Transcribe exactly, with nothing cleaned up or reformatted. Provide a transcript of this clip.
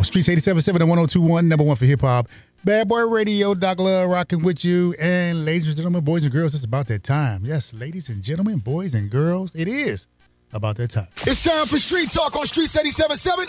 Streets eighty-seven point seven and one oh two point one, number one for hip-hop. Bad Boy Radio, Doc Love, rocking with you. And ladies and gentlemen, boys and girls, it's about that time. Yes, ladies and gentlemen, boys and girls, it is about that time. It's time for Street Talk on Streets eighty-seven point seven